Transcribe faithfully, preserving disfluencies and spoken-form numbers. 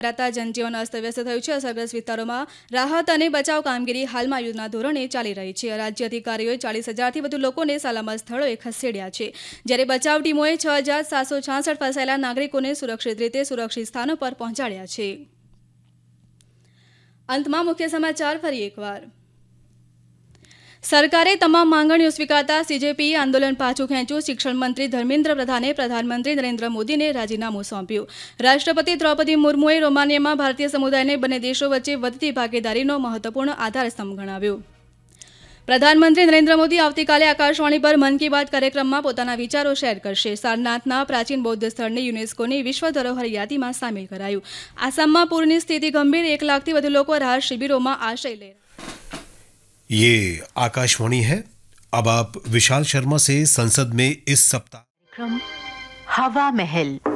રાતા જનજીવન અસ્તવ્યસ્ત થયું છે। અસરગ્રસ્ત વિસ્તારોમાં રાહત અને બચાવ કામગીરી હાલમાં યુદ્ધના ધોરણે ચાલી રહી છે। રાજ્ય અધિકારીઓએ ચાલીસ હજારથી વધુ લોકોને સલામત સ્થળોએ ખસેડ્યા છે, જ્યારે બચાવ ટીમોએ છ હજાર સાતસો છાસઠ ફસાયેલા નાગરિકોને સુરક્ષિત રીતે સુરક્ષિત સ્થાનો પર પહોંચાડ્યા છે। અંતમાં મુખ્ય સમાચાર ફરી એકવાર। સરકારે તમામ માંગણીઓ સ્વીકારતા સીજેપીએ આંદોલન પાછું ખેંચ્યું। શિક્ષણ મંત્રી ધર્મેન્દ્ર પ્રધાને પ્રધાનમંત્રી નરેન્દ્ર મોદીને રાજીનામું સોંપ્યું। રાષ્ટ્રપતિ દ્રૌપદી મુર્મુએ રોમાનિયામાં ભારતીય સમુદાયને બંને દેશો વચ્ચે વધતી ભાગીદારીનો મહત્વપૂર્ણ આધારસ્તંભ ગણાવ્યો। પ્રધાનમંત્રી નરેન્દ્ર મોદી આવતીકાલે આકાશવાણી પર મન કી બાત કાર્યક્રમમાં પોતાના વિચારો શેર કરશે। સારનાથના પ્રાચીન બૌદ્ધ સ્થળને યુનેસ્કોની વિશ્વ ધરોહર યાદીમાં સામેલ કરાયું। આસામમાં પૂરની સ્થિતિ ગંભીર, એક લાખથી વધુ લોકો રાહત શિબિરોમાં આશ્રય લે। ये आकाशवाणी है। अब आप विशाल शर्मा से संसद में इस सप्ताह हवा महल।